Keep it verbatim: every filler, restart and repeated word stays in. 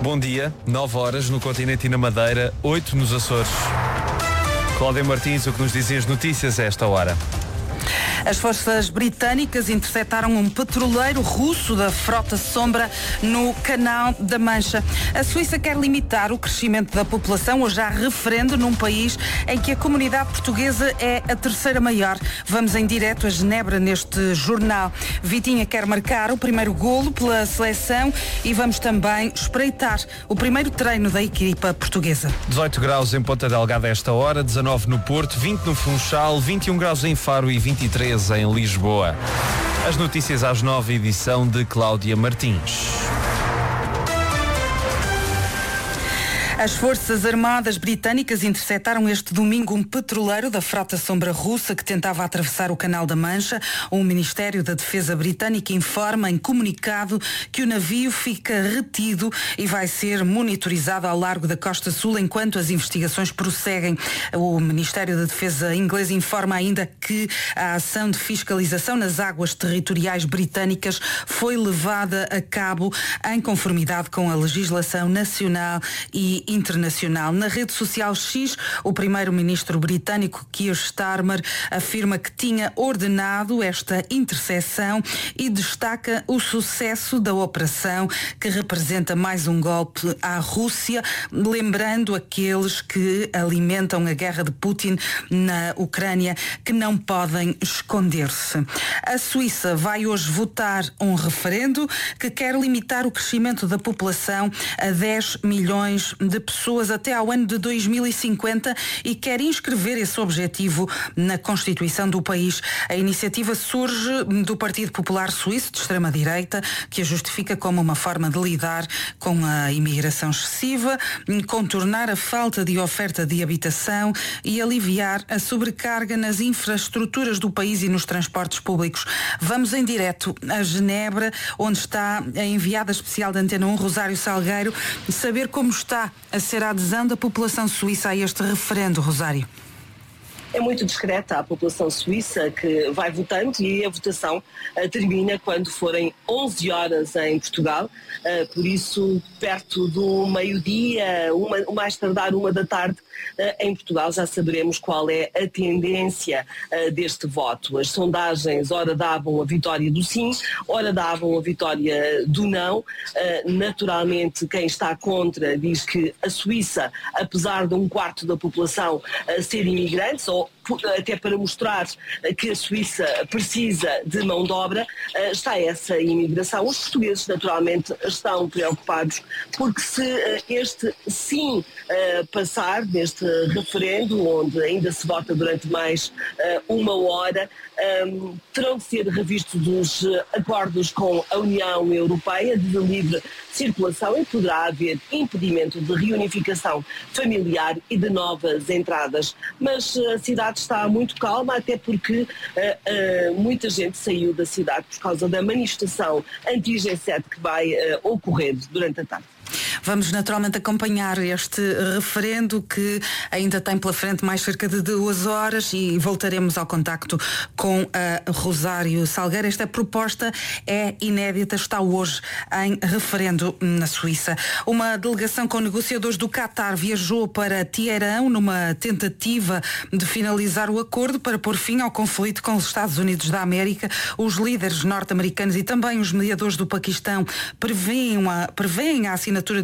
Bom dia, nove horas no continente e na Madeira, oito nos Açores. Cláudia Martins, o que nos dizem as notícias a esta hora? As forças britânicas interceptaram um petroleiro russo da frota Sombra no Canal da Mancha. A Suíça quer limitar o crescimento da população, hoje há referendo num país em que a comunidade portuguesa é a terceira maior. Vamos em direto a Genebra neste jornal. Vitinha quer marcar o primeiro golo pela seleção e vamos também espreitar o primeiro treino da equipa portuguesa. dezoito graus em Ponta Delgada a esta hora, dezanove no Porto, vinte no Funchal, vinte e um graus em Faro e vinte e três em Lisboa. As notícias às nove, edição de Cláudia Martins. As Forças Armadas Britânicas interceptaram este domingo um petroleiro da frota Sombra russa que tentava atravessar o Canal da Mancha. O Ministério da Defesa britânico informa em comunicado que o navio fica retido e vai ser monitorizado ao largo da Costa Sul enquanto as investigações prosseguem. O Ministério da Defesa inglês informa ainda que a ação de fiscalização nas águas territoriais britânicas foi levada a cabo em conformidade com a legislação nacional e internacional. Na rede social X, o primeiro-ministro britânico Keir Starmer afirma que tinha ordenado esta interseção e destaca o sucesso da operação, que representa mais um golpe à Rússia, lembrando aqueles que alimentam a guerra de Putin na Ucrânia, que não podem esconder-se. A Suíça vai hoje votar um referendo que quer limitar o crescimento da população a dez milhões de pessoas até ao ano de dois mil e cinquenta e quer inscrever esse objetivo na Constituição do país. A iniciativa surge do Partido Popular Suíço, de extrema-direita, que a justifica como uma forma de lidar com a imigração excessiva, contornar a falta de oferta de habitação e aliviar a sobrecarga nas infraestruturas do país e nos transportes públicos. Vamos em direto a Genebra, onde está a enviada especial da Antena um, Rosário Salgueiro, saber como está a ser a adesão da população suíça a este referendo, Rosário. É muito discreta a população suíça que vai votando e a votação uh, termina quando forem onze horas em Portugal, uh, por isso perto do meio-dia, uma, mais tardar uma da tarde, uh, em Portugal já saberemos qual é a tendência uh, deste voto. As sondagens ora davam a vitória do sim, ora davam a vitória do não. Uh, naturalmente quem está contra diz que a Suíça, apesar de um quarto da população uh, ser imigrantes, ou até para mostrar que a Suíça precisa de mão de obra, está essa imigração. Os portugueses naturalmente estão preocupados porque se este sim passar neste referendo, onde ainda se vota durante mais uma hora, terão de ser revistos os acordos com a União Europeia de livre circulação e poderá haver impedimento de reunificação familiar e de novas entradas. Mas a cidade está muito calma, até porque uh, uh, muita gente saiu da cidade por causa da manifestação anti-G sete que vai uh, ocorrer durante a tarde. Vamos naturalmente acompanhar este referendo que ainda tem pela frente mais cerca de duas horas e voltaremos ao contacto com a Rosário Salgueiro. Esta proposta é inédita, está hoje em referendo na Suíça. Uma delegação com negociadores do Qatar viajou para Teherão numa tentativa de finalizar o acordo para pôr fim ao conflito com os Estados Unidos da América. Os líderes norte-americanos e também os mediadores do Paquistão prevêem a, prevêem a assinatura